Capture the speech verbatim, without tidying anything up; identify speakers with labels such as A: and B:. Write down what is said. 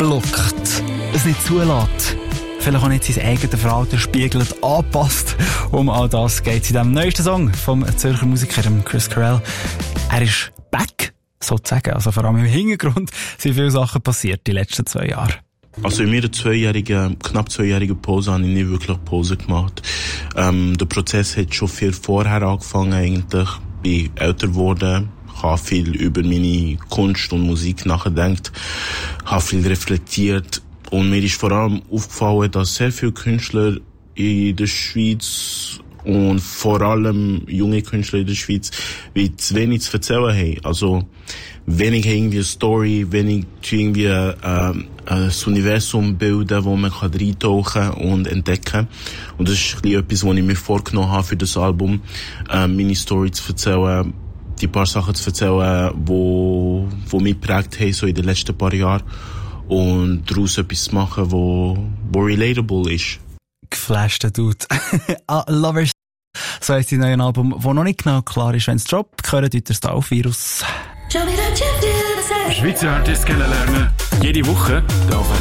A: blockt, es nicht zulässt, vielleicht auch nicht sein eigenes Verhalten spiegelt, anpasst. Um all das geht es in dem neuesten Song vom Zürcher Musiker Chris Corell. Er ist back, sozusagen. Also vor allem im Hintergrund sind viele Sachen passiert die letzten zwei Jahre.
B: Also in meiner zweijährigen, knapp zweijährigen Pause habe ich nicht wirklich Pause gemacht. Ähm, der Prozess hat schon viel vorher angefangen eigentlich. Ich bin älter geworden, habe viel über meine Kunst und Musik nachgedacht, habe viel reflektiert und mir ist vor allem aufgefallen, dass sehr viele Künstler in der Schweiz und vor allem junge Künstler in der Schweiz wie zu wenig zu erzählen haben. Also wenig irgendwie eine Story, wenig irgendwie äh, ein Universum bilden, wo man kann reintauchen und entdecken. Und das ist ein bisschen etwas, was ich mir vorgenommen habe für das Album, äh, meine Story zu erzählen, die paar Sachen zu erzählen, wo, wo mich geprägt haben, so in den letzten paar Jahren. Und daraus etwas zu machen, wo, wo relatable ist.
A: Geflashter Dude. ah, Lovers. So heisst das neue Album, wo noch nicht genau klar ist, wenn es droppt. Gehört heute das Style-Virus.
C: Schweizer Artists kennenlernen. Jede Woche auf